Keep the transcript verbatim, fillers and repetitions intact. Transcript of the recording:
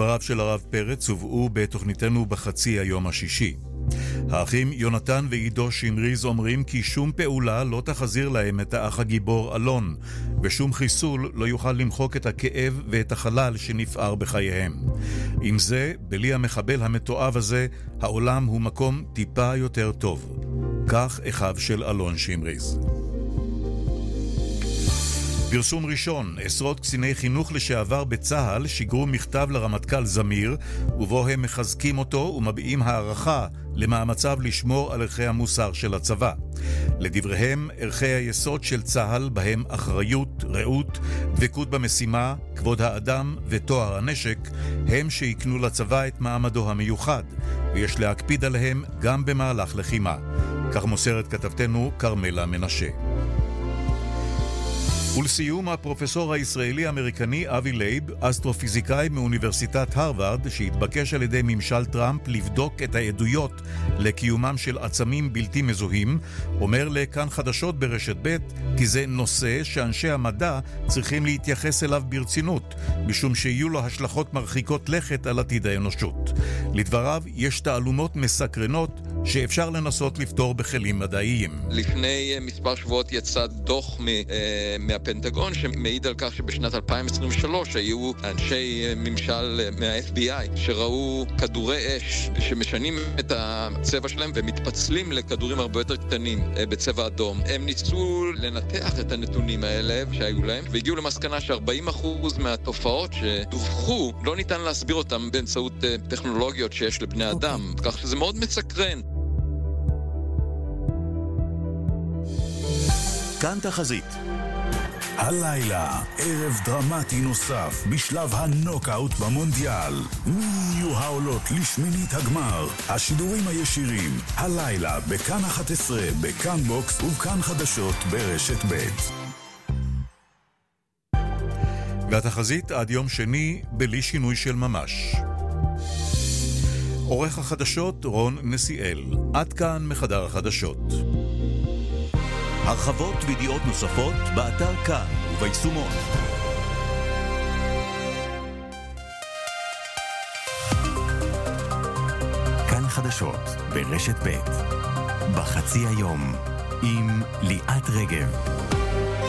דבריו של הרב פרץ הובאו בתוכניתנו בחצי היום השישי. האחים יונתן ועידו שמריז אומרים כי שום פעולה לא תחזיר להם את האח הגיבור אלון, ושום חיסול לא יוכל למחוק את הכאב ואת החלל שנפער בחייהם. עם זה, בלי המחבל המתועב הזה, העולם הוא מקום טיפה יותר טוב. כך אחיו של אלון שמריז. פרסום ראשון, עשרות קציני חינוך לשעבר בצהל שיגרו מכתב לרמטכ"ל זמיר, ובו הם מחזקים אותו ומביעים הערכה למאמציו לשמור על ערכי המוסר של הצבא. לדבריהם, ערכי היסוד של צהל בהם אחריות, רעות, דבקות במשימה, כבוד האדם וטוהר הנשק, הם שיקנו לצבא את מעמדו המיוחד, ויש להקפיד עליהם גם במהלך לחימה. כך מוסרת כתבתנו קרמלה מנשה. ולסיום, הפרופסור הישראלי-אמריקני אבי לייב, אסטרופיזיקאי מאוניברסיטת הרווארד, שהתבקש על ידי ממשל טראמפ לבדוק את העדויות לקיומם של עצמים בלתי מזוהים, אומר לכאן חדשות ברשת ב' כי זה נושא שאנשי המדע צריכים להתייחס אליו ברצינות, משום שיהיו לו השלכות מרחיקות לכת על עתיד האנושות. לדבריו, יש תעלומות מסקרנות שאפשר לנסות לפתור בכלים מדעיים. לפני מספר שבועות יצא דוח מ, אה, מהפנטגון שמעיד על כך שבשנת אלפיים עשרים ושלוש היו אנשי ממשל מה-אף בי איי שראו כדורי אש שמשנים את הצבע שלהם ומתפצלים לכדורים הרבה יותר קטנים אה, בצבע אדום. הם ניסו לנתח את הנתונים האלה שהיו להם והגיעו למסקנה ש-ארבעים אחוז מהתופעות שדווחו לא ניתן להסביר אותם באמצעות אה, טכנולוגיות שיש לבני אדם. כך שזה מאוד מסקרן. כאן תחזית. הלילה, ערב דרמטי נוסף בשלב הנוקאוט במונדיאל. מי יהיו העולות לשמינית הגמר? השידורים הישירים, הלילה בכאן אחת עשרה, בכאן בוקס ובכאן חדשות ברשת ב'. והתחזית עד יום שני בלי שינוי של ממש. עורך החדשות רון נסיאל. עד כאן מחדר החדשות. הרחבות וידיעות נוספות באתר כאן וביישומון. כאן חדשות ברשת ב' בחצי היום עם ליאת רגב.